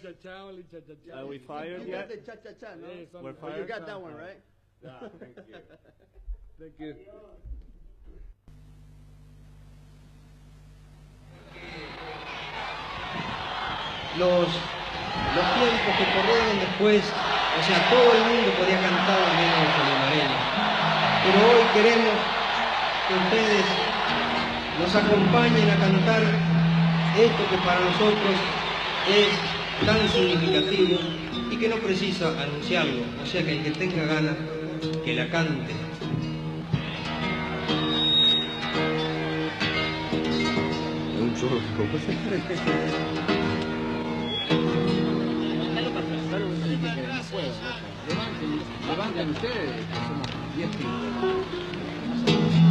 cha-cha-cha, only cha-cha-cha. Are we fired You got yet? the cha-cha-cha, no? Yes, We're Well, you fired? got that one, right? Ah, thank you. Thank you. Los tiempos que corrieron después, o sea, todo el mundo podía cantar menos los olivareños. Pero hoy queremos que ustedes nos acompañen a cantar esto que para nosotros es tan significativo y que no precisa anunciarlo, o sea que el que tenga ganas, que la cante. Un churro, ¿cómo se Levanten ustedes, que somos 10 tipos.